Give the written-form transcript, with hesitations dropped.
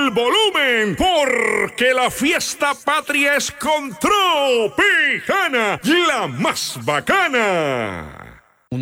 el volumen, porque la fiesta patria es con Tropijana, la más bacana.